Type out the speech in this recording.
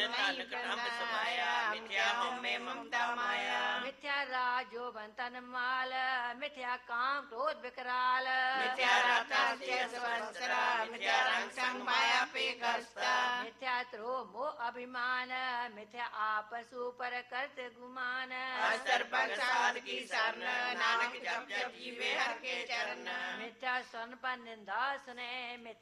मिथ्या मोह में ममता माया मिथ्या राजो बंतन माल मिथ्या काम क्रोध विकराल मिथ्या रत्नस्वंसरा मिथ्या रंग संग माया पे कस्ता मिथ्या त्रो मोह अभिमान मिथ्या आपसु पर करत गुमान अस्तर प्रसाद की शरण नानक जप जप जीवे हर के चरण मिथ्या सन पर निंदा सुने